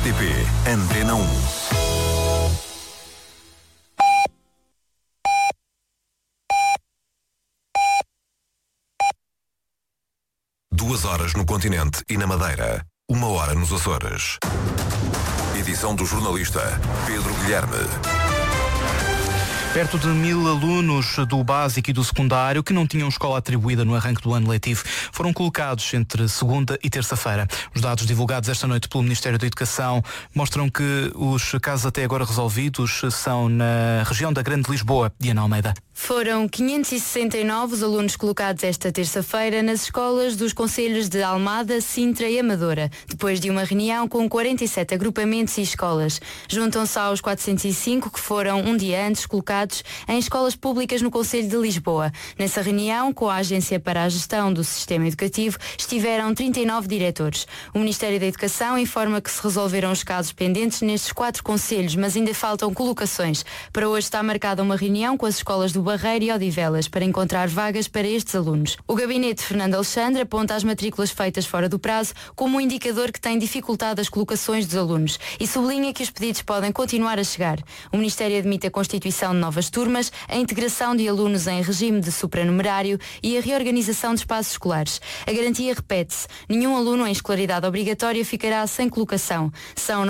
TP Antena 1. Duas horas no continente e na Madeira. 1 hora nos Açores. Edição do jornalista Pedro Guilherme. Perto de 1000 alunos do básico e do secundário que não tinham escola atribuída no arranque do ano letivo foram colocados entre segunda e terça-feira. Os dados divulgados esta noite pelo Ministério da Educação mostram que os casos até agora resolvidos são na região da Grande Lisboa. Diana Almeida. Foram 569 os alunos colocados esta terça-feira nas escolas dos concelhos de Almada, Sintra e Amadora, depois de uma reunião com 47 agrupamentos e escolas. Juntam-se aos 405 que foram um dia antes colocados em escolas públicas no Concelho de Lisboa. Nessa reunião, com a Agência para a Gestão do Sistema Educativo, estiveram 39 diretores. O Ministério da Educação informa que se resolveram os casos pendentes nestes 4 concelhos, mas ainda faltam colocações. Para hoje está marcada uma reunião com as escolas do Barreiro e Odivelas para encontrar vagas para estes alunos. O gabinete de Fernando Alexandre aponta as matrículas feitas fora do prazo como um indicador que tem dificultado as colocações dos alunos e sublinha que os pedidos podem continuar a chegar. O Ministério admite a constituição de novas turmas, a integração de alunos em regime de supranumerário e a reorganização de espaços escolares. A garantia repete-se. Nenhum aluno em escolaridade obrigatória ficará sem colocação. São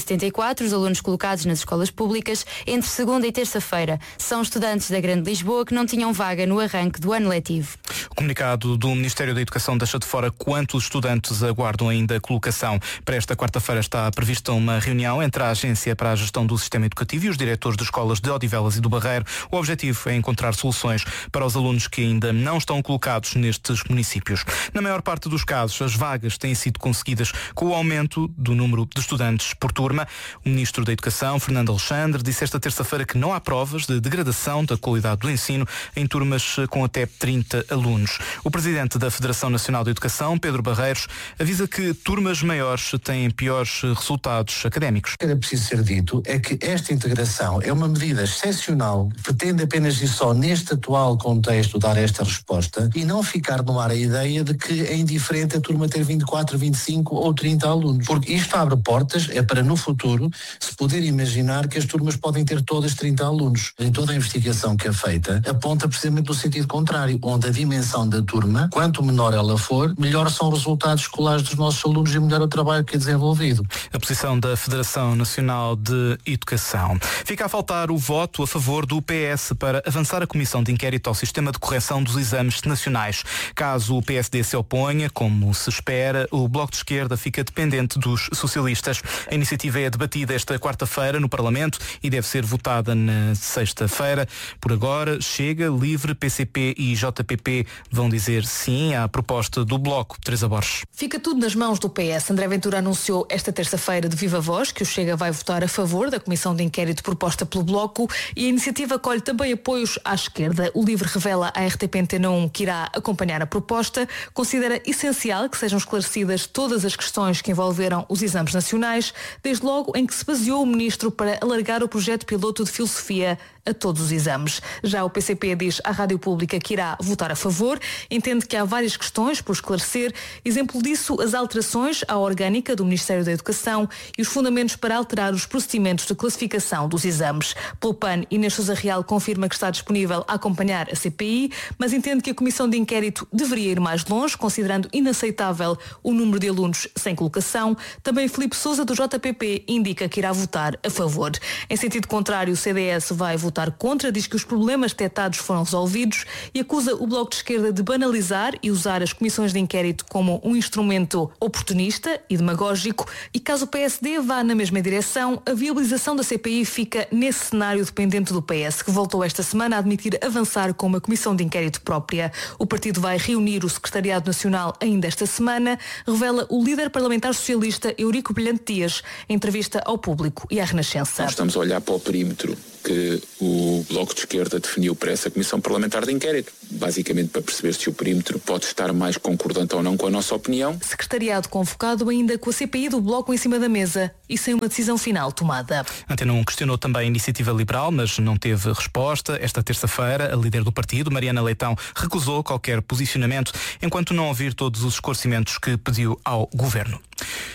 974 os alunos colocados nas escolas públicas entre segunda e terça-feira. São estudantes da Grande Lisboa que não tinham vaga no arranque do ano letivo. O comunicado do Ministério da Educação deixa de fora quantos estudantes aguardam ainda colocação. Para esta quarta-feira está prevista uma reunião entre a Agência para a Gestão do Sistema Educativo e os diretores de escolas de Odivelas e do Barreiro. O objetivo é encontrar soluções para os alunos que ainda não estão colocados nestes municípios. Na maior parte dos casos, as vagas têm sido conseguidas com o aumento do número de estudantes por turma. O Ministro da Educação, Fernando Alexandre, disse esta terça-feira que não há provas de degradação da qualidade do ensino em turmas com até 30 alunos. O Presidente da Federação Nacional de Educação, Pedro Barreiros, avisa que turmas maiores têm piores resultados académicos. O que era preciso ser dito é que esta integração é uma medida excepcional, pretende apenas e só neste atual contexto dar esta resposta e não ficar no ar a ideia de que é indiferente a turma ter 24, 25 ou 30 alunos. Porque isto abre portas, é para no futuro se poder imaginar que as turmas podem ter todas 30 alunos. Em toda a investigação que é feita, aponta precisamente no sentido contrário, onde a dimensão da turma, quanto menor ela for, melhor são os resultados escolares dos nossos alunos e melhor o trabalho que é desenvolvido. A posição da Federação Nacional de Educação. Fica a faltar o voto a favor do PS para avançar a comissão de inquérito ao sistema de correção dos exames nacionais. Caso o PSD se oponha, como se espera, o Bloco de Esquerda fica dependente dos socialistas. A iniciativa é debatida esta quarta-feira no Parlamento e deve ser votada na sexta-feira. Por agora, Chega, Livre, PCP e JPP vão dizer sim à proposta do Bloco. Teresa Borges. Fica tudo nas mãos do PS. André Ventura anunciou esta terça-feira de viva voz que o Chega vai votar a favor da comissão de inquérito proposta pelo Bloco e a iniciativa colhe também apoios à esquerda. O Livre revela à RTP Antena 1 que irá acompanhar a proposta, considera essencial que sejam esclarecidas todas as questões que envolveram os exames nacionais, desde logo em que se baseou o Ministro para alargar o projeto piloto de filosofia a todos os exames. Já o PCP diz à Rádio Pública que irá votar a favor, entende que há várias questões por esclarecer, exemplo disso as alterações à orgânica do Ministério da Educação e os fundamentos para alterar os procedimentos de classificação dos exames. Pelo PAN, Inês Sousa Real confirma que está disponível a acompanhar a CPI, mas entende que a comissão de inquérito deveria ir mais longe, considerando inaceitável o número de alunos sem colocação. Também Filipe Sousa, do JPP, indica que irá votar a favor. Em sentido contrário, o CDS vai votar contra, diz que os problemas detectados foram resolvidos e acusa o Bloco de Esquerda de banalizar e usar as comissões de inquérito como um instrumento oportunista e demagógico e caso o PSD vá na mesma direção, a viabilização da CPI fica nesse cenário dependente do PS, que voltou esta semana a admitir avançar com uma comissão de inquérito própria. O partido vai reunir o Secretariado Nacional ainda esta semana, revela o líder parlamentar socialista Eurico Brilhante Dias, em entrevista ao Público e à Renascença. Nós estamos a olhar para o perímetro que o Bloco de Esquerda definiu para essa Comissão Parlamentar de Inquérito, basicamente para perceber se o perímetro pode estar mais concordante ou não com a nossa opinião. Secretariado convocado ainda com a CPI do Bloco em cima da mesa e sem uma decisão final tomada. Antena 1 questionou também a Iniciativa Liberal, mas não teve resposta. Esta terça-feira, a líder do partido, Mariana Leitão, recusou qualquer posicionamento enquanto não ouvir todos os esclarecimentos que pediu ao Governo.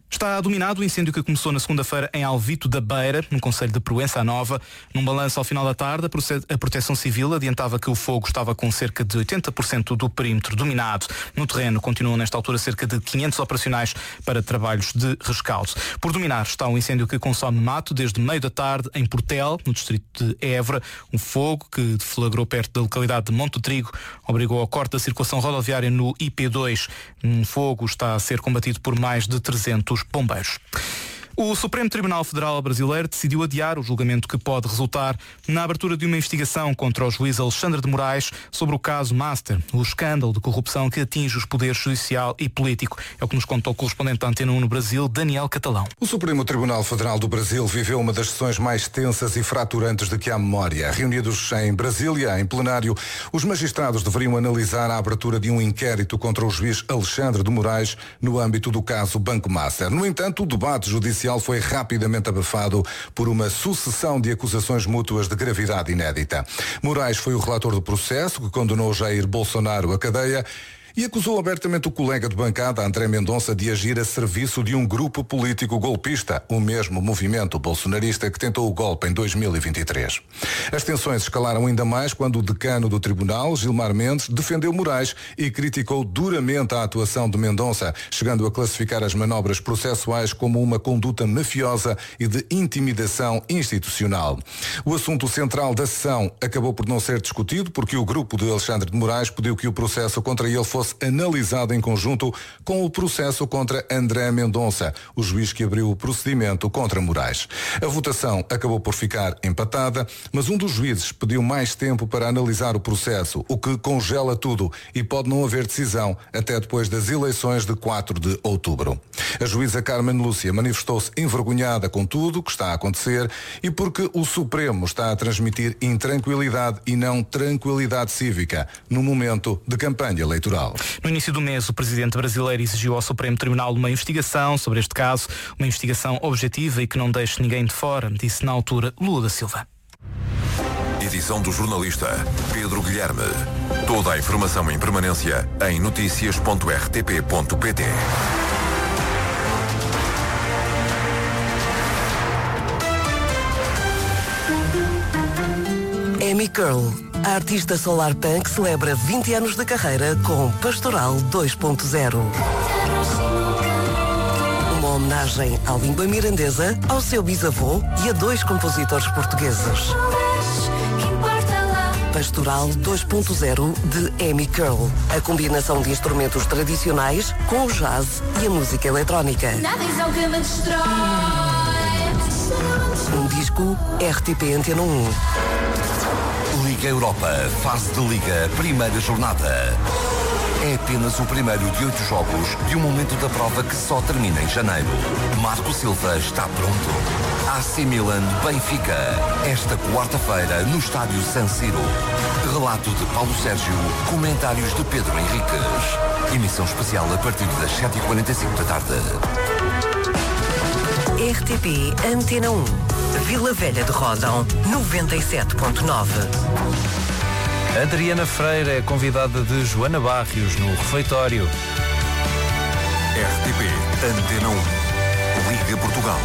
Está dominado o incêndio que começou na segunda-feira em Alvito da Beira, no concelho de Proença Nova. Num balanço ao final da tarde, a Proteção Civil adiantava que o fogo estava com cerca de 80% do perímetro dominado. No terreno continuam nesta altura cerca de 500 operacionais para trabalhos de rescaldo. Por dominar está um incêndio que consome mato desde meio da tarde em Portel, no distrito de Évora. Um fogo que deflagrou perto da localidade de Monte do Trigo obrigou ao corte da circulação rodoviária no IP2. Um fogo está a ser combatido por mais de 300 bombeiros. O Supremo Tribunal Federal Brasileiro decidiu adiar o julgamento que pode resultar na abertura de uma investigação contra o juiz Alexandre de Moraes sobre o caso Master, o escândalo de corrupção que atinge os poderes judicial e político. É o que nos contou o correspondente da Antena 1 no Brasil, Daniel Catalão. O Supremo Tribunal Federal do Brasil viveu uma das sessões mais tensas e fraturantes de que há memória. Reunidos em Brasília, em plenário, os magistrados deveriam analisar a abertura de um inquérito contra o juiz Alexandre de Moraes no âmbito do caso Banco Master. No entanto, o debate judicial foi rapidamente abafado por uma sucessão de acusações mútuas de gravidade inédita. Moraes foi o relator do processo que condenou Jair Bolsonaro à cadeia e acusou abertamente o colega de bancada, André Mendonça, de agir a serviço de um grupo político golpista, o mesmo movimento bolsonarista que tentou o golpe em 2023. As tensões escalaram ainda mais quando o decano do tribunal, Gilmar Mendes, defendeu Moraes e criticou duramente a atuação de Mendonça, chegando a classificar as manobras processuais como uma conduta mafiosa e de intimidação institucional. O assunto central da sessão acabou por não ser discutido porque o grupo de Alexandre de Moraes pediu que o processo contra ele fosse analisado em conjunto com o processo contra André Mendonça, o juiz que abriu o procedimento contra Moraes. A votação acabou por ficar empatada, mas um dos juízes pediu mais tempo para analisar o processo, o que congela tudo e pode não haver decisão até depois das eleições de 4 de outubro. A juíza Carmen Lúcia manifestou-se envergonhada com tudo o que está a acontecer e porque o Supremo está a transmitir intranquilidade e não tranquilidade cívica no momento de campanha eleitoral. No início do mês, o presidente brasileiro exigiu ao Supremo Tribunal uma investigação sobre este caso, uma investigação objetiva e que não deixe ninguém de fora, disse na altura Lula da Silva. Edição do jornalista Pedro Guilherme. Toda a informação em permanência em noticias.rtp.pt. Amy Curl, a artista solar punk, celebra 20 anos de carreira com Pastoral 2.0. Uma homenagem à língua mirandesa, ao seu bisavô e a 2 compositores portugueses. Pastoral 2.0 de Amy Curl, a combinação de instrumentos tradicionais com o jazz e a música eletrónica. Um disco RTP Antena 1. Liga Europa, fase de Liga, primeira jornada. É apenas o primeiro de 8 jogos de um momento da prova que só termina em janeiro. Marco Silva está pronto. AC Milan, Benfica. Esta quarta-feira no estádio San Siro. Relato de Paulo Sérgio, comentários de Pedro Henriques. Emissão especial a partir das 7h45 da tarde. RTP Antena 1. Vila Velha de Ródão, 97.9. Adriana Freire é convidada de Joana Barrios no refeitório. RTP Antena 1. Liga Portugal.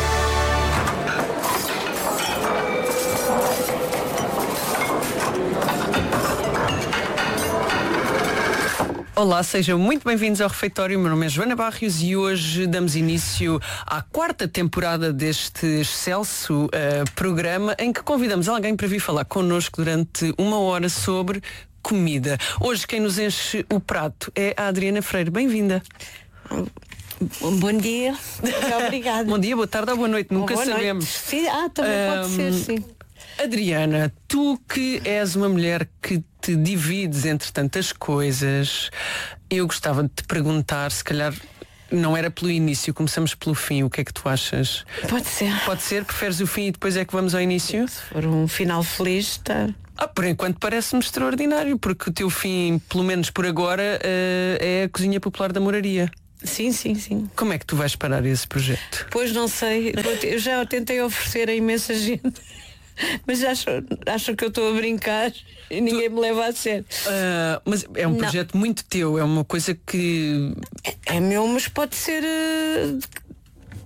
Olá, sejam muito bem-vindos ao refeitório. Meu nome é Joana Barrios e hoje damos início à 4ª temporada deste excelso programa em que convidamos alguém para vir falar connosco durante 1 hora sobre comida. Hoje quem nos enche o prato é a Adriana Freire. Bem-vinda. Bom dia. Obrigada. Bom dia, boa tarde ou boa noite, nunca boa sabemos. Noite. Sim, também pode ser, sim. Adriana, tu que és uma mulher que te divides entre tantas coisas, eu gostava de te perguntar, se calhar não era pelo início, começamos pelo fim, o que é que tu achas? Pode ser. Pode ser? Preferes o fim e depois é que vamos ao início? Se for um final feliz, está... Por enquanto parece-me extraordinário, porque o teu fim, pelo menos por agora, é a Cozinha Popular da Moraria. Sim, sim, sim. Como é que tu vais parar esse projeto? Pois não sei, eu já tentei oferecer a imensa gente. Mas acham que eu estou a brincar e ninguém me leva a sério. Mas é um projeto muito teu, é uma coisa que... É meu, mas pode ser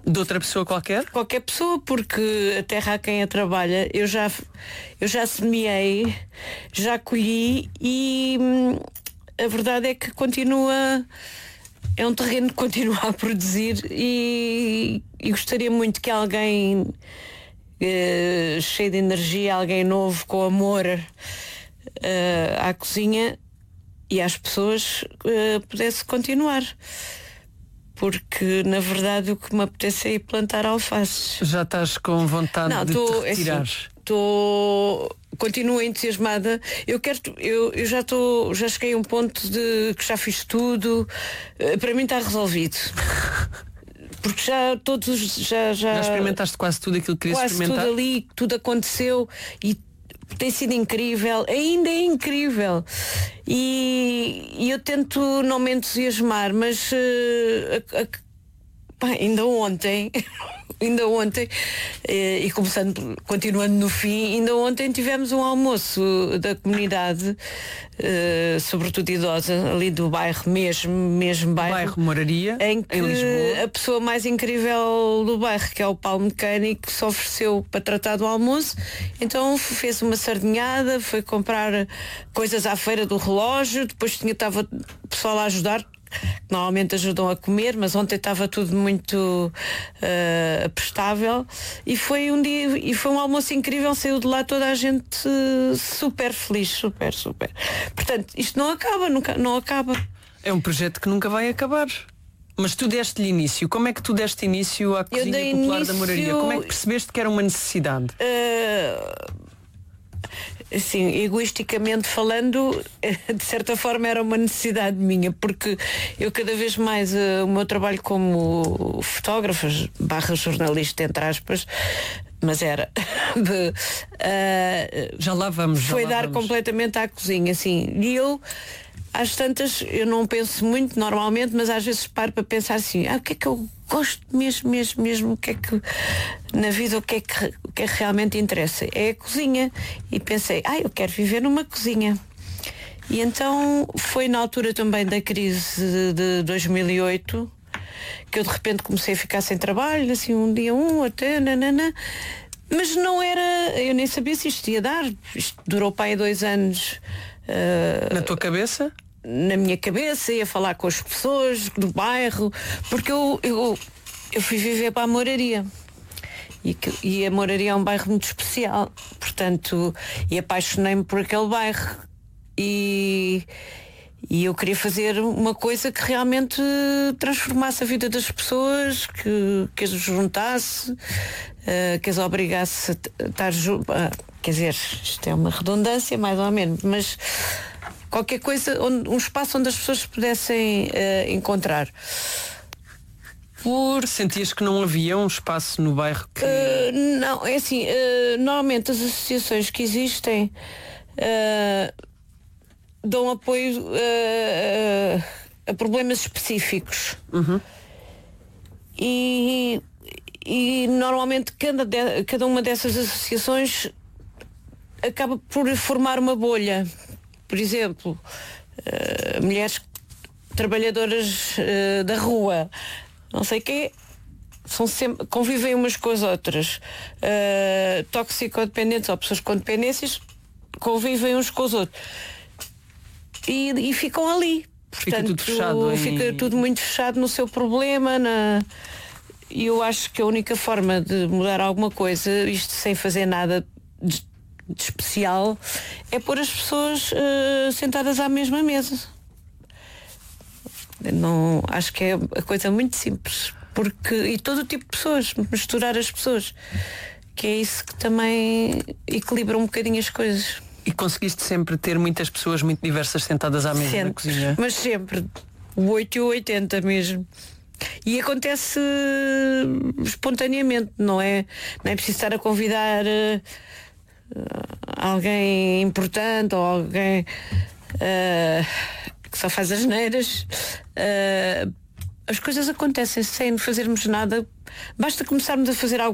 De outra pessoa qualquer? Qualquer pessoa, porque a terra a quem a trabalha, eu já semeei, já colhi e a verdade é que continua, é um terreno que continua a produzir e gostaria muito que alguém cheio de energia, alguém novo, com amor à cozinha e às pessoas, pudesse continuar. Porque na verdade o que me apetece é ir plantar alfaces. Já estás com vontade de te retirar? Continuo entusiasmada. Eu já cheguei a um ponto de que já fiz tudo. Para mim está resolvido. Porque já experimentaste quase tudo aquilo que querias experimentar? Quase tudo ali, tudo aconteceu e tem sido incrível, ainda é incrível e eu tento não me entusiasmar, mas ainda ontem e continuando no fim, ainda ontem tivemos um almoço da comunidade, sobretudo idosa, ali do bairro mesmo bairro Moraria, em que a pessoa mais incrível do bairro, que é o Paulo Mecânico, se ofereceu para tratar do almoço. Então fez uma sardinhada, foi comprar coisas à feira do relógio, depois estava o pessoal a ajudar, que normalmente ajudam a comer, mas ontem estava tudo muito prestável e foi um almoço incrível, saiu de lá toda a gente super feliz, super. Portanto, isto não acaba. É um projeto que nunca vai acabar. Mas tu deste-lhe início. Como é que tu deste início à cozinha popular da Moraria? Como é que percebeste que era uma necessidade? Assim, egoisticamente falando, de certa forma era uma necessidade minha, porque eu cada vez mais o meu trabalho como fotógrafa / jornalista, entre aspas, mas era já lá vamos. Foi dar completamente à cozinha, assim. E eu, às tantas, eu não penso muito normalmente, mas às vezes paro para pensar assim, o que é que eu gosto mesmo, o que é que na vida, o que é que realmente interessa? É a cozinha. E pensei, eu quero viver numa cozinha. E então foi na altura também da crise de 2008 que eu de repente comecei a ficar sem trabalho, assim, um dia até nanana. Mas não era, eu nem sabia se isto ia dar. Isto durou para aí 2 anos. Na tua cabeça? Na minha cabeça, ia falar com as pessoas do bairro, porque eu fui viver para a Moraria e a Moraria é um bairro muito especial, portanto, e apaixonei-me por aquele bairro e eu queria fazer uma coisa que realmente transformasse a vida das pessoas, que as juntasse, que as obrigasse a estar junto. Quer dizer, isto é uma redundância mais ou menos, mas qualquer coisa, um espaço onde as pessoas se pudessem encontrar. Sentias que não havia um espaço no bairro que... Não, é assim, normalmente as associações que existem dão apoio a problemas específicos. Uhum. E normalmente cada uma dessas associações acaba por formar uma bolha. Por exemplo, mulheres trabalhadoras da rua, não sei o quê, convivem umas com as outras. Toxicodependentes ou pessoas com dependências convivem uns com os outros. E ficam ali. Portanto, fica tudo fechado. Fica tudo muito fechado no seu problema. E eu acho que a única forma de mudar alguma coisa, isto sem fazer nada de especial, é pôr as pessoas sentadas à mesma mesa. Não, acho que é a coisa muito simples, e todo o tipo de pessoas, misturar as pessoas, que é isso que também equilibra um bocadinho as coisas. E conseguiste sempre ter muitas pessoas muito diversas sentadas à mesa na cozinha? Mas sempre, o 8 e o 80 mesmo. E acontece espontaneamente, não é preciso estar a convidar alguém importante ou alguém que só faz as neiras. As coisas acontecem sem fazermos nada. Basta começarmos a fazer algo